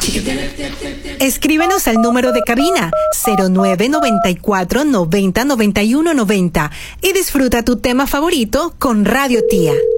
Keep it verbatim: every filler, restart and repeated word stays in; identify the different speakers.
Speaker 1: Escríbenos al número de cabina cero nueve noventa y cuatro noventa noventa y uno noventa y disfruta tu tema favorito con Radio Tía.